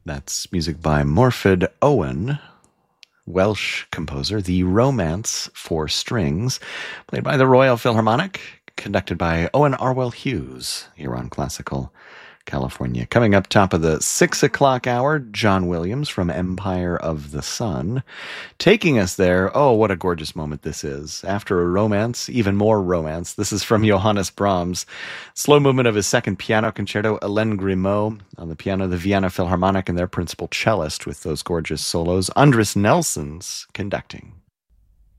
That's music by Morfydd Owen, Welsh composer. The Romance for Strings, played by the Royal Philharmonic, conducted by Owen Arwell Hughes here on Classical California. Coming up top of the 6 o'clock hour, John Williams from Empire of the Sun, taking us there. Oh, what a gorgeous moment this is. After a romance, even more romance. This is from Johannes Brahms. Slow movement of his second piano concerto, Hélène Grimaud on the piano, the Vienna Philharmonic and their principal cellist with those gorgeous solos. Andris Nelsons conducting.